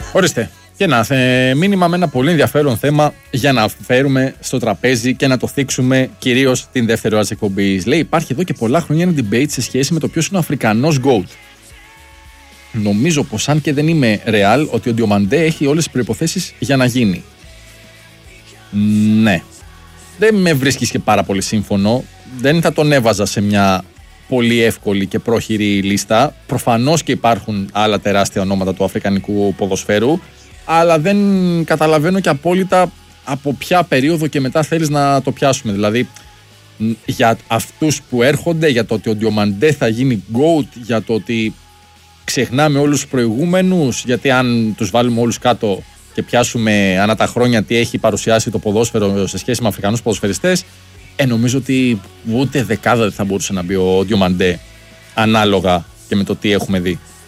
Ορίστε. Και ένα μήνυμα με ένα πολύ ενδιαφέρον θέμα για να φέρουμε στο τραπέζι και να το θίξουμε κυρίως την δεύτερη ώρα της εκπομπής. Λέει: υπάρχει εδώ και πολλά χρόνια ένα debate σε σχέση με το ποιος είναι ο Αφρικανός GOAT. Νομίζω πως αν και δεν είμαι real, ότι ο Διομαντέ έχει όλες τις προϋποθέσεις για να γίνει. Ναι. Δεν με βρίσκεις και πάρα πολύ σύμφωνο. Δεν θα τον έβαζα σε μια πολύ εύκολη και πρόχειρη λίστα. Προφανώς και υπάρχουν άλλα τεράστια ονόματα του αφρικανικού ποδοσφαίρου, αλλά δεν καταλαβαίνω και απόλυτα από ποια περίοδο και μετά θέλεις να το πιάσουμε. Δηλαδή, για αυτούς που έρχονται, για το ότι ο Διομαντέ θα γίνει GOAT, για το ότι ξεχνάμε όλους τους προηγούμενους, γιατί αν τους βάλουμε όλους κάτω και πιάσουμε ανά τα χρόνια τι έχει παρουσιάσει το ποδόσφαιρο σε σχέση με Αφρικανούς ποδοσφαιριστές, νομίζω ότι ούτε δεκάδα δεν θα μπορούσε να μπει ο Διομαντέ, ανάλογα και με το τι έχουμε δει.